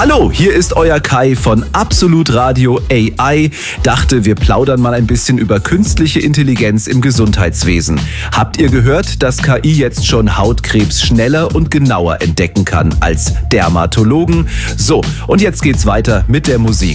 Hallo, hier ist euer Kai von Absolut Radio AI. Dachte, wir plaudern mal ein bisschen über künstliche Intelligenz im Gesundheitswesen. Habt ihr gehört, dass KI jetzt schon Hautkrebs schneller und genauer entdecken kann als Dermatologen? So, und jetzt geht's weiter mit der Musik.